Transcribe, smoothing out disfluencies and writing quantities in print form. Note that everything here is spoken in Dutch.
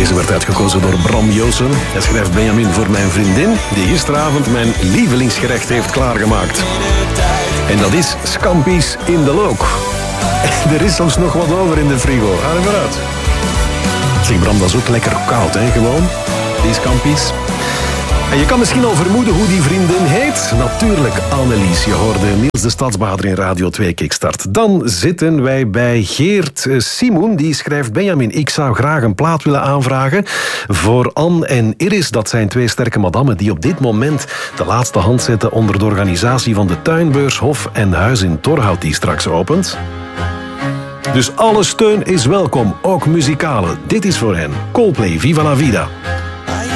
Deze werd uitgekozen door Bram Joosen. Hij schrijft Benjamin voor mijn vriendin, die gisteravond mijn lievelingsgerecht heeft klaargemaakt. En dat is scampi's in de look. Er is soms nog wat over in de frigo. Ga er maar uit. Zeg Bram, dat is ook lekker koud, hè, gewoon. Die scampi's. En je kan misschien al vermoeden hoe die vriendin heet. Natuurlijk Annelies. Je hoorde Niels de Stadsbader in Radio 2 Kickstart. Dan zitten wij bij Geert Simoen. Die schrijft: Benjamin, ik zou graag een plaat willen aanvragen voor Anne en Iris. Dat zijn twee sterke madammen die op dit moment de laatste hand zetten onder de organisatie van de tuinbeurs Hof en Huis in Torhout die straks opent. Dus alle steun is welkom, ook muzikale. Dit is voor hen. Coldplay, Viva la Vida.